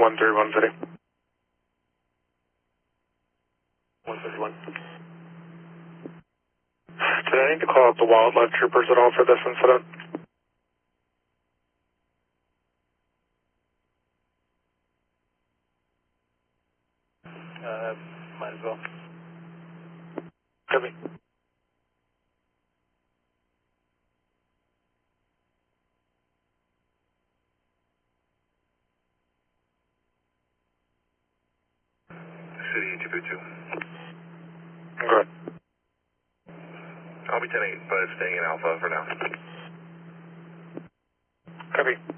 131 City. 131. Did I need to call out the wildlife troopers at all for this incident? Might as well. Copy. City 222. Good. I'll be 10-8, but staying in Alpha for now. Copy.